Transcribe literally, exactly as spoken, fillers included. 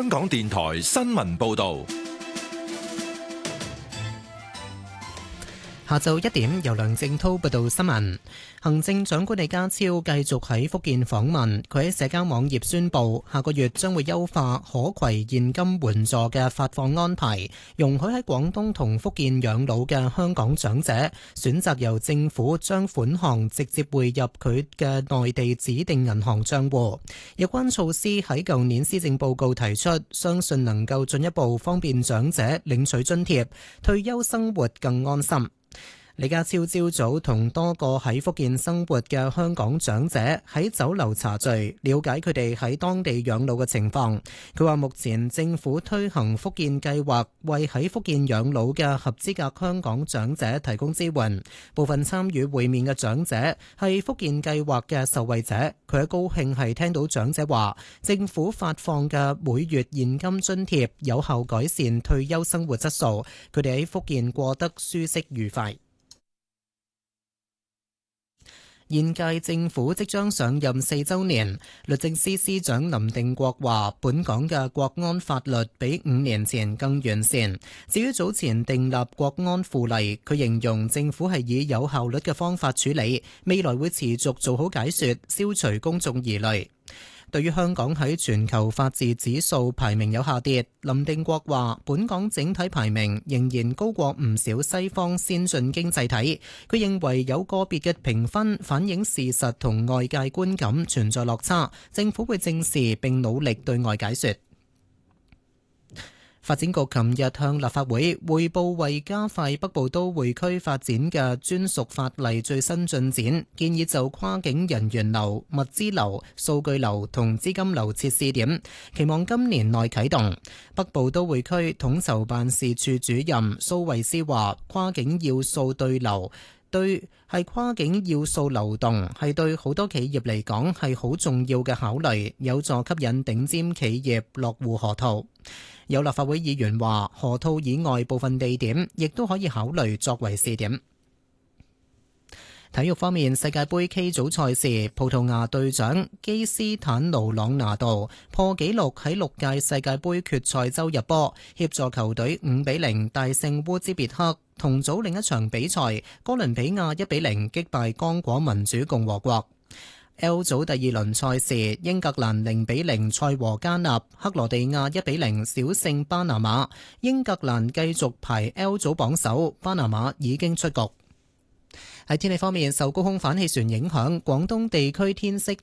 香港電台新聞報道。 下晝一點，由梁正濤報道新聞。行政長官李家超繼續喺福建訪問，佢喺社交網頁宣布，下個月將會優化可攜現金援助嘅發放安排，容許喺廣東同福建養老嘅香港長者選擇由政府將款項直接匯入佢嘅內地指定銀行帳戶。有關措施喺舊年施政報告提出，相信能夠進一步方便長者領取津貼，退休生活更安心。李家超朝早同多個喺福建生活嘅香港長者喺酒樓茶聚，了解佢哋喺當地養老嘅情況。佢話目前政府推行福建計劃，為喺福建養老嘅合資格香港長者提供支援。部分參與會面嘅長者係福建計劃嘅受惠者，佢喺高興係聽到長者話，政府發放嘅每月現金津貼有效改善退休生活質素，佢哋喺福建過得舒適愉快。現屆政府即將上任四週年，律政司司長林定國話：本港嘅國安法律比五年前更完善。至於早前訂立國安附例，佢形容政府係以有效率嘅方法處理，未來會持續做好解說，消除公眾疑慮。對於香港喺全球法治指數排名有下跌，林定國話：本港整體排名仍然高過唔少西方先進經濟體。佢認為有個別嘅評分反映事實同外界觀感存在落差，政府會正視並努力對外解說。發展局琴日向立法會匯報為加快北部都會區發展嘅專屬法例最新進展，建議就跨境人員流、物資流、數據流同資金流設試點，期望今年內啟動。北部都會區統籌辦事處主任蘇慧思話：跨境要素對流。對，係跨境要素流動，係對好多企業嚟講係好重要嘅考慮，有助吸引頂尖企業落戶河套。有立法會議員話，河套以外部分地點亦都可以考慮作為試點。體育方面，世界盃 K 組賽事，葡萄牙隊長基斯坦奴朗拿度破紀錄喺六屆世界盃決賽周入波，協助球隊五比零大勝烏茲別克。同組另一場比賽，哥倫比亞一比零擊敗剛果民主共和國。L 組第二輪賽事，英格蘭零比零賽和加納，克羅地亞一比零小勝巴拿馬。英格蘭繼續排 L 組榜首，巴拿馬已經出局。喺天氣方面，受高空反氣旋影響，廣東地區天色